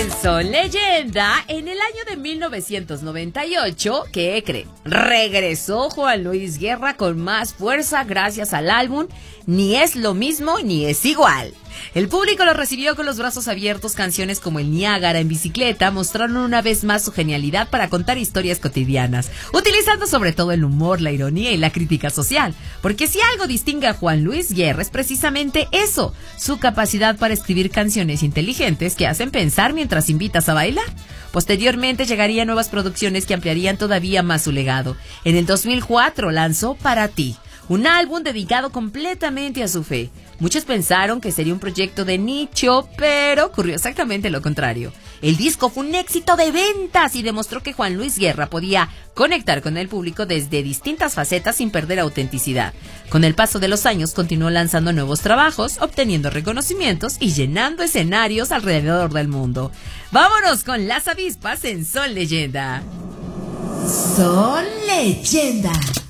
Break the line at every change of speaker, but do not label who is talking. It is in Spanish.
En Son Leyenda, en el año de 1998, ¿qué cree? Regresó Juan Luis Guerra con más fuerza gracias al álbum Ni es lo mismo ni es igual. El público lo recibió con los brazos abiertos. Canciones como El Niágara en bicicleta mostraron una vez más su genialidad para contar historias cotidianas, utilizando sobre todo el humor, la ironía y la crítica social. Porque si algo distingue a Juan Luis Guerra es precisamente eso, su capacidad para escribir canciones inteligentes que hacen pensar mientras invitas a bailar. Posteriormente llegarían nuevas producciones que ampliarían todavía más su legado. En el 2004 lanzó Para Ti, un álbum dedicado completamente a su fe. Muchos pensaron que sería un proyecto de nicho, pero ocurrió exactamente lo contrario. El disco fue un éxito de ventas y demostró que Juan Luis Guerra podía conectar con el público desde distintas facetas sin perder autenticidad. Con el paso de los años continuó lanzando nuevos trabajos, obteniendo reconocimientos y llenando escenarios alrededor del mundo. Vámonos con Las Avispas en Son Leyenda.
Son Leyenda.